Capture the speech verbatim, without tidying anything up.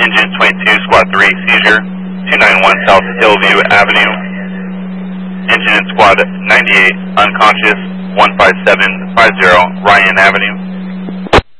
Engine twenty-two, Squad three, seizure, two ninety-one South Hillview Avenue. Engine in Squad ninety-eight, unconscious, one five seven five zero Ryan Avenue.